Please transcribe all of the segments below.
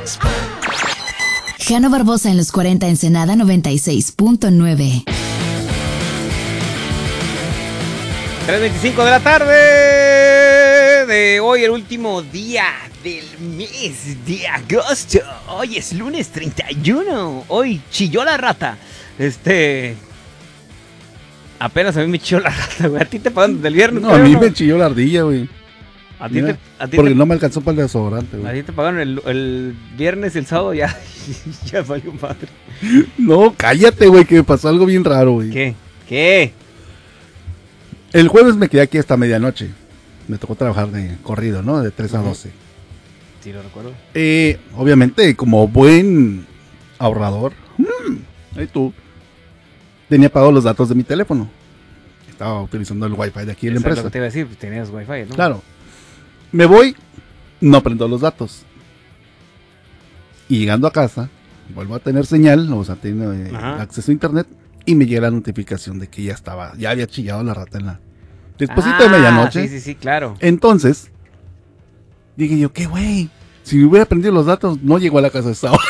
Jano Barbosa en los 40 Ensenada 96.9. 3:25 de la tarde de hoy, el último día del mes de agosto. Hoy es lunes 31. Hoy chilló la rata. Apenas a mí me chilló la rata, güey. A ti te pagan del viernes. No, a mí me chilló la ardilla, güey. Porque no me alcanzó para el desodorante, güey. A ti te pagaron el viernes y el sábado ya valió madre. No, cállate, güey, que me pasó algo bien raro, güey. ¿Qué? El jueves me quedé aquí hasta medianoche. Me tocó trabajar de corrido, ¿no? De 3 a 12. Sí, lo recuerdo. Obviamente, como buen ahorrador, ahí tú, tenía pagados los datos de mi teléfono. Estaba utilizando el wifi de aquí en la empresa. Es lo que te iba a decir, pues tenías wifi, ¿no? Claro. Me voy, no prendo los datos. Y llegando a casa, vuelvo a tener señal, o sea, tengo acceso a internet. Y me llega la notificación de que ya había chillado la rata en la despuésito de medianoche. Sí, claro. Entonces, dije yo, ¿qué güey? Si me hubiera prendido los datos, no llegó a la casa de esta hora.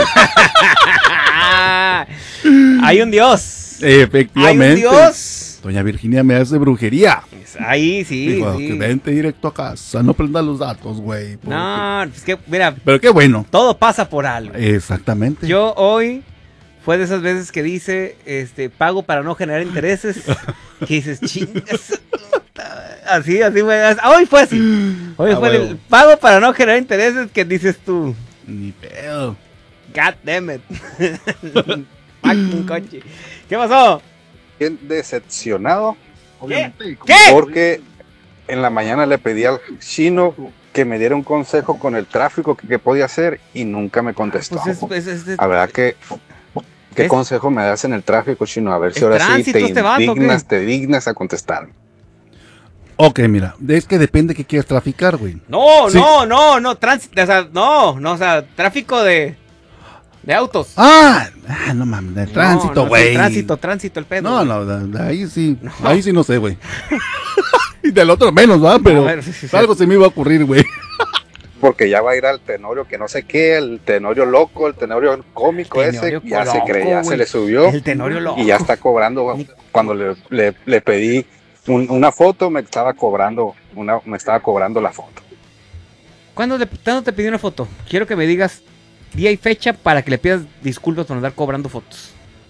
Hay un Dios. Efectivamente. Hay un Dios. Doña Virginia me hace brujería. Ahí sí. Dijo, que vente directo a casa, no prendas los datos, güey. No, es que, mira. Pero qué bueno. Todo pasa por algo. Exactamente. Yo hoy... Fue de esas veces que dice, pago para no generar intereses, que dices, chingas. Así, güey. Hoy fue así. Hoy fue el pago para no generar intereses que dices tú. Ni pedo. God damn it. Fucking coche. ¿Qué pasó? Bien decepcionado. Obviamente. ¿Qué? Porque en la mañana le pedí al chino que me diera un consejo con el tráfico que podía hacer y nunca me contestó. Pues la verdad que... ¿Qué consejo me das en el tráfico, chino? A ver si ahora sí te dignas a contestar. Ok, mira, es que depende qué quieras traficar, güey. No, tránsito, o sea, tráfico de autos. No mames, de tránsito, güey. Tránsito, el pedo. Ahí sí no sé, güey. Y del otro menos, ¿va? Pero algo se me iba a ocurrir, güey. Porque ya va a ir al Tenorio, que no sé qué, el Tenorio loco, el Tenorio cómico ese, ya se cree, ya se le subió. El Tenorio loco. Y ya está cobrando. Cuando le pedí una foto, me estaba cobrando la foto. ¿Cuándo te pidió una foto? Quiero que me digas día y fecha para que le pidas disculpas por andar cobrando fotos.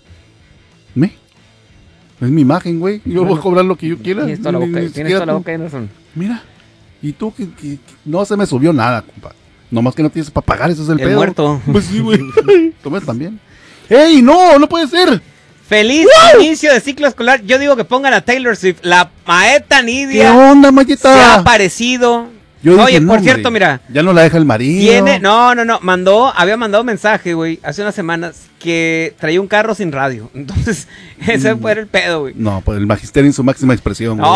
Es mi imagen, güey. Yo voy a cobrar lo que yo quiera. Tienes toda la boca, de razón. Mira. Y tú, que no se me subió nada, compa. Nomás que no tienes para pagar, eso es el pedo. Muerto. Pues sí, güey. Tomas también. ¡Ey, no puede ser! ¡Feliz inicio de ciclo escolar! Yo digo que pongan a Taylor Swift. La maeta Nidia. ¿Qué onda, Mayeta? Se ha aparecido. Oye, por cierto, mira. Ya no la deja el marido. Había mandado mensaje, güey, hace unas semanas que traía un carro sin radio. Entonces, ese fue el pedo, güey. No, pues el magisterio en su máxima expresión, güey. No.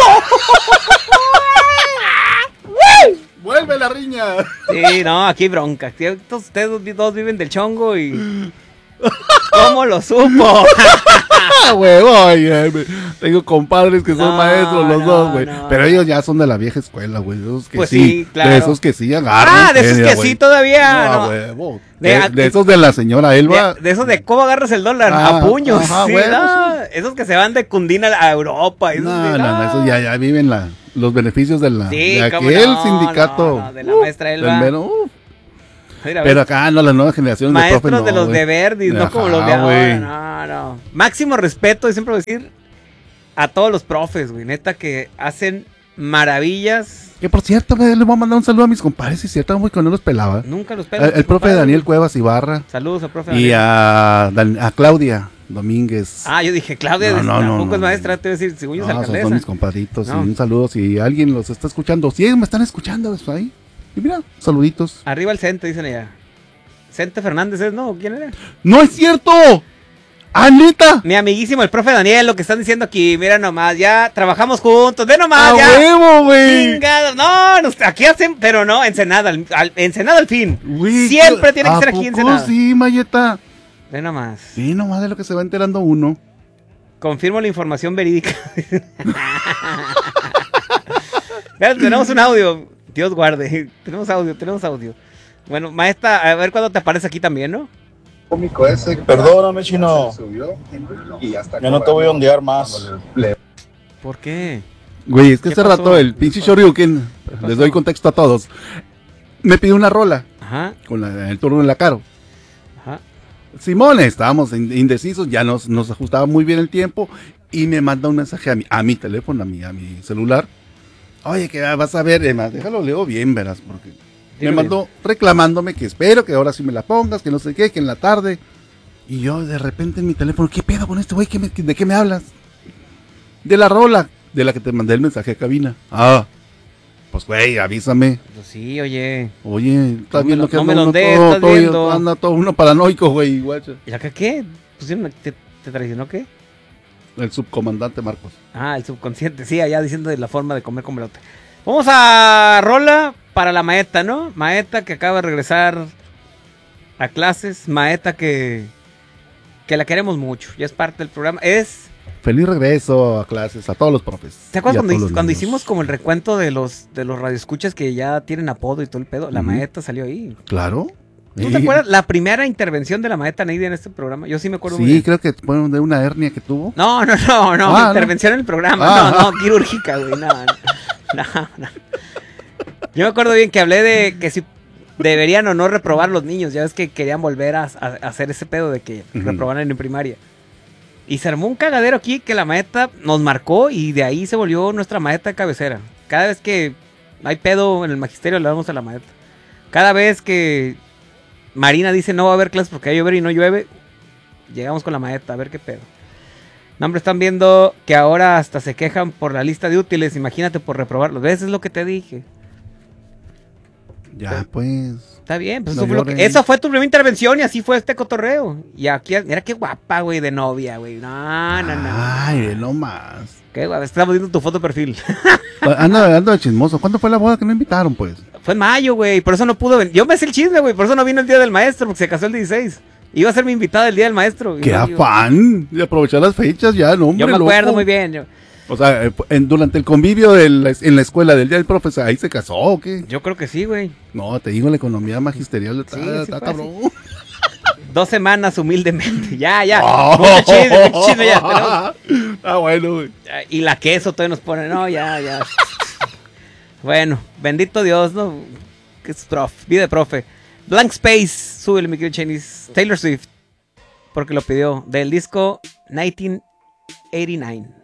¡Vuelve la riña! Sí, no, aquí bronca. Ustedes dos viven del chongo y... ¿Cómo lo supo? Tengo compadres que son maestros los dos, güey. Pero ellos ya son de la vieja escuela, güey. Esos que pues sí, claro. De esos que sí agarran. De esos que sí todavía. No, huevo. De esos de la señora Elba. De esos de cómo agarras el dólar a puños. Sí, esos que se van de Cundina a Europa. Esos ya viven los beneficios de aquel sindicato. De la maestra Elba. Pero acá las nuevas generaciones maestros de profe, de los de Verdis, no como los de ahora. No. Máximo respeto, y siempre voy a decir a todos los profes, güey, neta, que hacen maravillas. Que por cierto, le voy a mandar un saludo a mis compadres, si cierto, muy con no los pelaba. Nunca los pelaba. El profe Daniel Cuevas Ibarra. Saludos al profe Daniel. Y a Claudia Domínguez. Yo dije, Claudia tampoco es maestra, te voy a decir, según yo es alcaldesa. Son mis compadritos, y un saludo si alguien los está escuchando. Si ellos me están escuchando, eso ahí. Y mira, saluditos. Arriba el Cente, dicen allá. Cente Fernández es, ¿no? ¿Quién era? ¡No es cierto! ¡Neta! Mi amiguísimo, el profe Daniel, lo que están diciendo aquí, mira nomás, ya trabajamos juntos, ve nomás, ya. ¡A huevo, güey! ¡Chingado! No, aquí hacen, pero no, Ensenada, Ensenada al fin. Wey, siempre tiene que ser aquí Ensenada. Sí, Mayeta. Ve nomás. Sí, nomás de lo que se va enterando uno. Confirmo la información verídica. Tenemos un audio. Dios guarde. Tenemos audio. Bueno, maestra, a ver cuándo te aparece aquí también, ¿no? Cómico ese. Perdóname, chino. Ya no te voy a ondear más. ¿Por qué? Güey, es que ¿Qué hace pasó? rato el pinche Shoryuken, les doy contexto a todos, me pidió una rola Ajá, con el turno en la Caro. ajá. Simón, estábamos indecisos, ya nos ajustaba muy bien el tiempo y me manda un mensaje a mi teléfono, a mi celular. Oye, que vas a ver, Emma, déjalo, leo bien, verás, porque Dilo me mandó reclamándome que espero que ahora sí me la pongas, que no sé qué, que en la tarde. Y yo de repente en mi teléfono, ¿qué pedo con este güey? ¿De qué me hablas? De la rola, de la que te mandé el mensaje a cabina. Ah, pues güey, avísame. Pues sí, oye. Oye, estás No me viendo lo- que no anda me lo uno ondees, todo, estás viendo. anda todo uno paranoico, güey, guacha. ¿Y acá qué? ¿Pusieron, te traicionó qué? El subcomandante Marcos. Ah, el subconsciente, sí, allá diciendo de la forma de comer con velote. Vamos a rola para la Maeta, ¿no? Maeta que acaba de regresar a clases. Maeta que la queremos mucho. Ya es parte del programa. Feliz regreso a clases a todos los profes. ¿Te acuerdas y a todos los cuando niños. hicimos como el recuento de los radioescuchas que ya tienen apodo y todo el pedo? La Ujú. Maeta salió ahí. Claro. ¿Tú te acuerdas la primera intervención de la Maeta Neidia en este programa? Yo sí me acuerdo muy Sí, bien. creo que fueron de una hernia que tuvo. No, Ah, intervención en el programa. Ah, No, quirúrgica, güey. No. Yo me acuerdo bien que hablé de que si deberían o no reprobar los niños. Ya ves que querían volver a hacer ese pedo de que Ujú. reprobaran en primaria. Y se armó un cagadero aquí que la Maeta nos marcó y de ahí se volvió nuestra Maeta de cabecera. Cada vez que hay pedo en el magisterio le damos a la Maeta. Cada vez que Marina dice no va a haber clases porque va a llover y no llueve, llegamos con la Maeta a ver qué pedo. No, hombre, están viendo que ahora hasta se quejan por la lista de útiles. Imagínate por reprobarlos. ¿Ves? Es lo que te dije. Ya, pues. Está bien, pues No eso, fue lloren. esa fue tu primera intervención y así fue este cotorreo. Y aquí, mira qué guapa, güey, de novia, güey. No. Ay, no más. Qué guapa, estamos viendo tu foto de perfil. Ando de chismoso. ¿Cuándo fue la boda que me invitaron, pues? Fue en mayo, güey, por eso no pudo venir. Yo me sé el chisme, güey, por eso no vino el día del maestro, porque se casó el 16. Iba a ser mi invitada el día del maestro. ¡Qué Yo- afán! De aprovechar las fechas ya, no, hombre, Yo me acuerdo loco. muy bien. O sea, durante el convivio en la escuela del día del profesor, ¿ahí se casó o qué? Yo creo que sí, güey. No, te digo, la economía magisterial está, Sí, sí está fue cabrón. 2 semanas humildemente. Ya. Oh. Mucho chisme, ya. tenemos- Ah, bueno, güey. Y la queso todavía nos pone. No, ya. Bueno, bendito Dios, ¿no? Que es profe, vida de profe. Blank Space, súbele, mi querido Chinese. Taylor Swift, porque lo pidió. Del disco 1989.